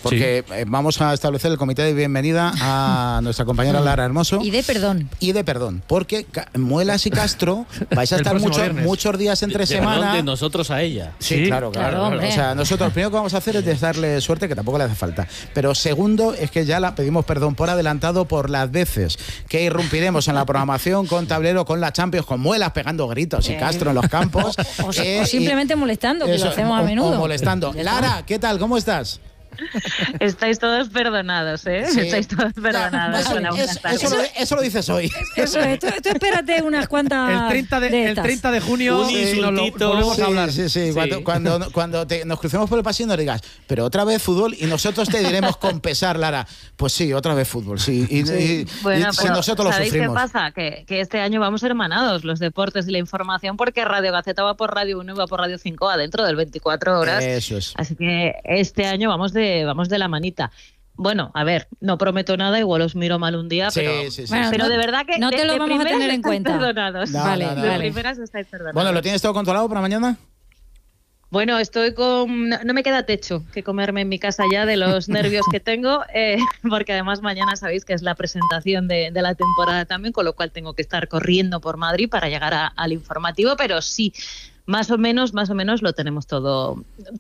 porque vamos a establecer el comité de bienvenida a nuestra compañera Lara Hermoso. Y de perdón, porque Muelas y Castro vais a estar muchos días entre semana. De nosotros a ella. Sí, claro. O sea, nosotros primero que vamos a hacer es desearle suerte, que tampoco le hace falta. Pero segundo, es que ya la pedimos perdón por adelantado por las veces que irrumpiremos en la programación con Tablero, con la Champions, con Muelas pegando gritos y Castro en los campos. O simplemente molestando, que lo hacemos a menudo. O molestando. Lara, ¿qué tal? ¿Cómo estás? Estáis todos perdonados, ¿eh? Sí. Estáis todos perdonados. Eso lo dices hoy. Eso es. Tú espérate unas cuantas. El 30 de junio volvemos a hablar. Sí. Cuando nos crucemos por el pasillo nos digas, pero otra vez fútbol, y nosotros te diremos con pesar, Lara, pues sí, otra vez fútbol, sí. Bueno, si nosotros lo ¿sabéis sufrimos. qué pasa? Que este año vamos hermanados, los deportes y la información, porque Radio Gaceta va por Radio 1 y va por Radio 5 adentro del 24 horas. Eso es. Así que este año vamos de la manita. Bueno, a ver, no prometo nada, igual os miro mal un día, pero Bueno, de verdad que no te lo vamos a tener en cuenta. Perdonados. Vale. De primeras estáis perdonados. Bueno, ¿lo tienes todo controlado para mañana? Bueno, estoy con... No me queda techo que comerme en mi casa ya de los nervios que tengo, porque además mañana sabéis que es la presentación de la temporada también, con lo cual tengo que estar corriendo por Madrid para llegar al informativo, pero sí, más o menos lo tenemos todo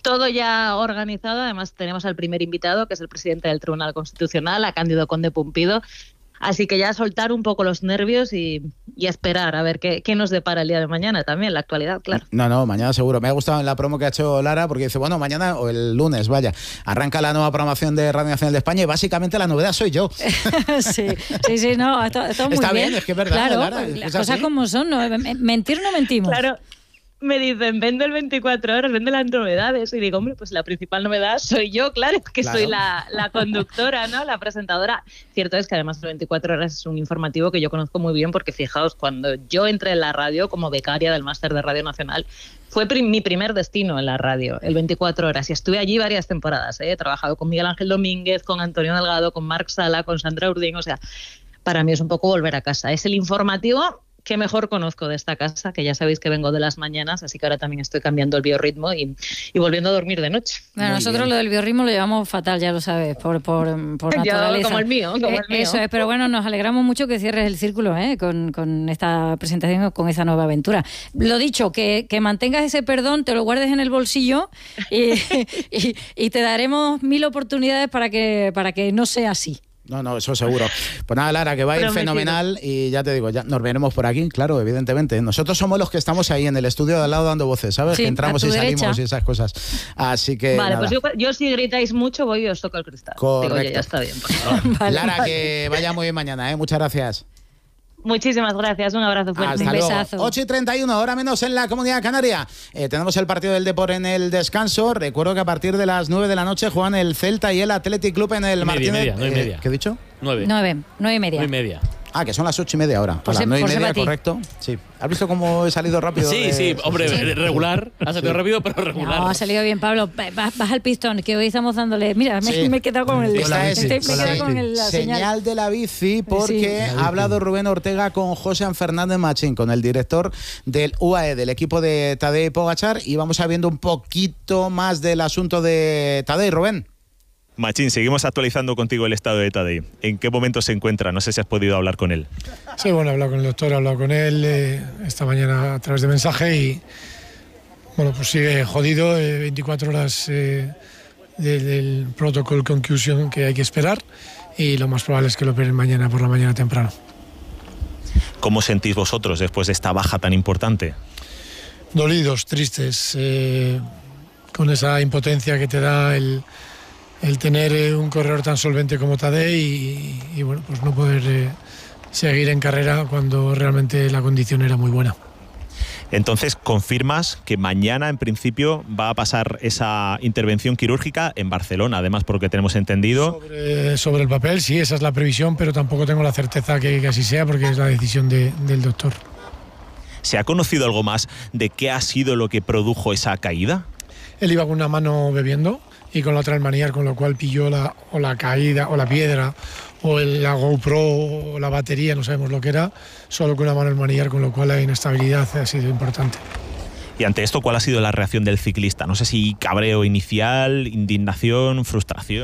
ya organizado. Además tenemos al primer invitado, que es el presidente del Tribunal Constitucional, a Cándido Conde Pumpido. Así que ya soltar un poco los nervios y esperar a ver qué nos depara el día de mañana también, la actualidad, claro. No, mañana seguro. Me ha gustado en la promo que ha hecho Lara, porque dice, bueno, mañana o el lunes, arranca la nueva programación de Radio Nacional de España y básicamente la novedad soy yo. sí, no, está muy bien. Es que es verdad, claro, Lara. Las cosas como son, ¿no? Mentir no mentimos. Claro. Me dicen, vende el 24 horas, vende las novedades. Y digo, hombre, pues la principal novedad soy yo, claro, que soy la conductora, ¿no? La presentadora. Cierto es que además el 24 horas es un informativo que yo conozco muy bien, porque fijaos, cuando yo entré en la radio como becaria del máster de Radio Nacional, fue mi primer destino en la radio, el 24 horas. Y estuve allí varias temporadas, ¿eh? He trabajado con Miguel Ángel Domínguez, con Antonio Delgado, con Marc Sala, con Sandra Urdín. O sea, para mí es un poco volver a casa. Es el informativo que mejor conozco de esta casa, que ya sabéis que vengo de las mañanas, así que ahora también estoy cambiando el biorritmo y volviendo a dormir de noche. Bueno, nosotros lo del biorritmo lo llevamos fatal, ya lo sabes, por naturaleza. Como el mío. Eso es, pero bueno, nos alegramos mucho que cierres el círculo con esta presentación, con esta nueva aventura. Lo dicho, que mantengas ese perdón, te lo guardes en el bolsillo y te daremos 1000 oportunidades para que no sea así. No, eso seguro. Pues nada, Lara, que va a ir fenomenal y ya te digo, ya nos veremos por aquí, claro, evidentemente. Nosotros somos los que estamos ahí en el estudio de al lado dando voces, ¿sabes? Sí, que entramos y salimos derecha. y esas cosas. Así que vale, nada. pues yo si gritáis mucho voy y os toco el cristal. Correcto. Digo, ya está bien. Lara, que vaya muy bien mañana, ¿eh? Muchas gracias. Muchísimas gracias, un abrazo fuerte. Hasta un luego. besazo. 8:31, hora menos en la Comunidad Canaria. Tenemos el partido del Depor en el descanso. Recuerdo que a partir de las 9 de la noche juegan el Celta y el Athletic Club en el Martínez. 9:30. ¿Qué he dicho? 9:30. 9:30. Que son las 9:30 8:30 ahora. A las 9:30, correcto. Sí. ¿Has visto cómo he salido rápido? Sí, hombre, regular. Ha salido rápido, pero regular. No, ha salido bien, Pablo. Vas al pistón, que hoy estamos dándole... Mira, me he quedado con el... Esta es la señal de la bici, porque ha hablado Rubén Ortega con José Fernández Machín, con el director del UAE, del equipo de Tadej Pogačar, y vamos a viendo un poquito más del asunto de Tadej. Rubén. Machín, seguimos actualizando contigo el estado de Tadej. ¿En qué momento se encuentra? No sé si has podido hablar con él. Sí, bueno, he hablado con el doctor, he hablado con él esta mañana a través de mensaje y bueno, pues sigue jodido, 24 horas del protocol concussion que hay que esperar y lo más probable es que lo operen mañana por la mañana temprano. ¿Cómo sentís vosotros después de esta baja tan importante? Dolidos, tristes, con esa impotencia que te da el tener un corredor tan solvente como Tadej y bueno, pues no poder seguir en carrera cuando realmente la condición era muy buena. Entonces, ¿confirmas que mañana en principio va a pasar esa intervención quirúrgica en Barcelona, además por lo que tenemos entendido? Sobre el papel, sí, esa es la previsión, pero tampoco tengo la certeza que así sea porque es la decisión del doctor. ¿Se ha conocido algo más de qué ha sido lo que produjo esa caída? Él iba con una mano bebiendo y con la otra el manillar, con lo cual pilló la caída o la piedra o la GoPro o la batería, no sabemos lo que era, solo con una mano el manillar, con lo cual la inestabilidad ha sido importante. Y ante esto, ¿cuál ha sido la reacción del ciclista? No sé si cabreo inicial, indignación, frustración.